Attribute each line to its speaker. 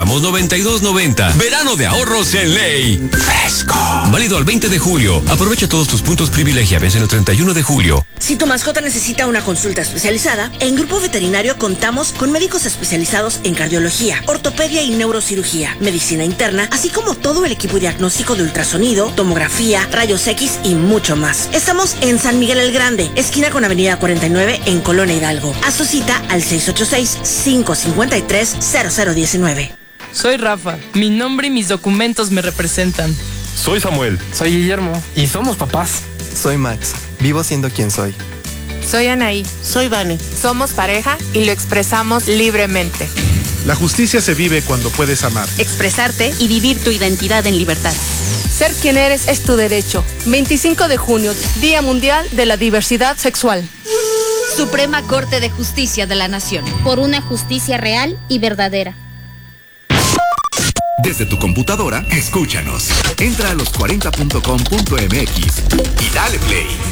Speaker 1: préstamos 92.90. Verano de ahorros en Ley. Fresco. Válido al 20 de julio. Aprovecha todos tus puntos Privilegia. Vence el 31 de julio.
Speaker 2: Si tu mascota necesita una consulta especializada, en Grupo Veterinario contamos con médicos especializados en cardiología, ortopedia y neurocirugía, medicina interna, así como todo el equipo diagnóstico de ultrasonido, tomografía, rayos X y mucho más. Estamos en San Miguel el Grande, esquina con Avenida 49 en Colonia Hidalgo. Haz tu cita al 686-553-0019.
Speaker 3: Soy Rafa. Mi nombre y mis documentos me representan.
Speaker 4: Soy Samuel.
Speaker 5: Soy Guillermo. Y somos papás.
Speaker 6: Soy Max. Vivo siendo quien soy.
Speaker 7: Soy Anaí.
Speaker 8: Soy Vane.
Speaker 7: Somos pareja y lo expresamos libremente.
Speaker 9: La justicia se vive cuando puedes amar,
Speaker 10: expresarte y vivir tu identidad en libertad.
Speaker 11: Ser quien eres es tu derecho. 25 de junio, Día Mundial de la Diversidad Sexual.
Speaker 10: Suprema Corte de Justicia de la Nación.
Speaker 12: Por una justicia real y verdadera.
Speaker 13: Desde tu computadora, escúchanos. Entra a los40.com.mx y dale play.